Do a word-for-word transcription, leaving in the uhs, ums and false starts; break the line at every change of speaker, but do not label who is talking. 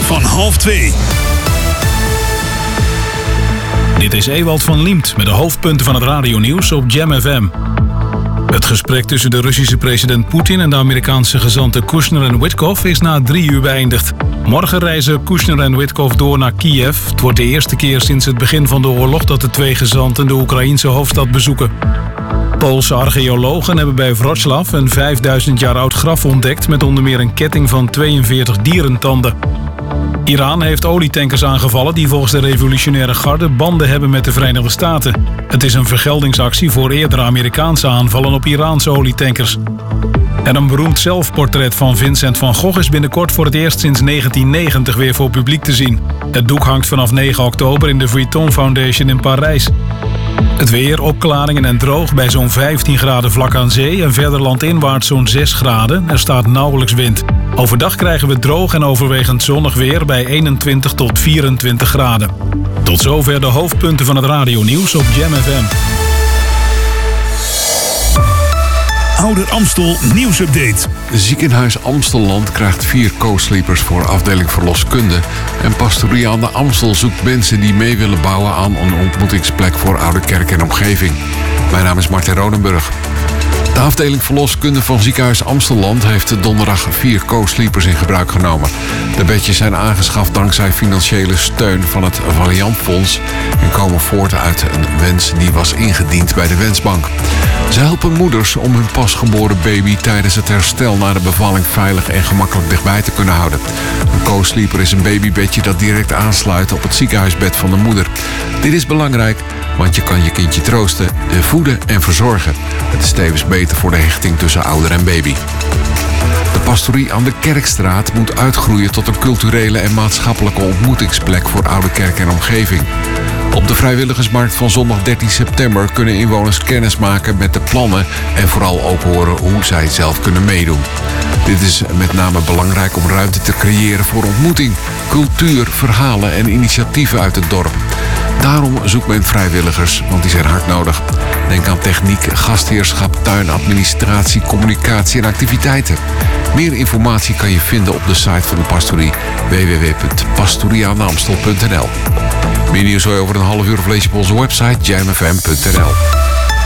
van half twee.
Dit is Ewald van Liemt met de hoofdpunten van het radionieuws op Jam F M. Het gesprek tussen de Russische president Poetin en de Amerikaanse gezanten Kushner en Witkoff is na drie uur beëindigd. Morgen reizen Kushner en Witkoff door naar Kiev. Het wordt de eerste keer sinds het begin van de oorlog dat de twee gezanten de Oekraïense hoofdstad bezoeken. Poolse archeologen hebben bij Wrocław een vijfduizend jaar oud graf ontdekt met onder meer een ketting van tweeënveertig dierentanden. Iran heeft olietankers aangevallen die volgens de revolutionaire garde banden hebben met de Verenigde Staten. Het is een vergeldingsactie voor eerdere Amerikaanse aanvallen op Iraanse olietankers. En een beroemd zelfportret van Vincent van Gogh is binnenkort voor het eerst sinds negentien negentig weer voor publiek te zien. Het doek hangt vanaf negen oktober in de Vuitton Foundation in Parijs. Het weer, opklaringen en droog bij zo'n vijftien graden vlak aan zee en verder landinwaarts zo'n zes graden. Er staat nauwelijks wind. Overdag krijgen we droog en overwegend zonnig weer bij eenentwintig tot vierentwintig graden. Tot zover de hoofdpunten van het radionieuws op Jam F M.
Ouder Amstel nieuwsupdate.
Ziekenhuis Amstelland krijgt vier co-sleepers voor afdeling verloskunde. En Pastorie aan de Amstel zoekt mensen die mee willen bouwen aan een ontmoetingsplek voor Oude Kerk en omgeving. Mijn naam is Martin Ronenburg. De afdeling verloskunde van Ziekenhuis Amstelland heeft donderdag vier co-sleepers in gebruik genomen. De bedjes zijn aangeschaft dankzij financiële steun van het Valiant Fonds en komen voort uit een wens die was ingediend bij de Wensbank. Ze helpen moeders om hun pasgeboren baby tijdens het herstel na de bevalling veilig en gemakkelijk dichtbij te kunnen houden. Een co-sleeper is een babybedje dat direct aansluit op het ziekenhuisbed van de moeder. Dit is belangrijk, want je kan je kindje troosten, voeden en verzorgen. Het is tevens beter voor de hechting tussen ouder en baby. De pastorie aan de Kerkstraat moet uitgroeien tot een culturele en maatschappelijke ontmoetingsplek voor Oude Kerk en omgeving. Op de vrijwilligersmarkt van zondag dertien september kunnen inwoners kennis maken met de plannen en vooral ook horen hoe zij zelf kunnen meedoen. Dit is met name belangrijk om ruimte te creëren voor ontmoeting, cultuur, verhalen en initiatieven uit het dorp. Daarom zoekt men vrijwilligers, want die zijn hard nodig. Denk aan techniek, gastheerschap, tuinadministratie, communicatie en activiteiten. Meer informatie kan je vinden op de site van de pastorie w w w punt pastorieaanamstel punt n l. Meer nieuws hoor je over een half uur of lees je op onze website jam f m punt n l.